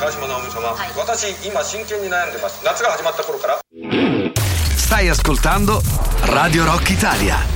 川島直美様、はい、私今真剣に悩んでます。夏が始まった頃から。 Stai ascoltando Radio Rock Italia.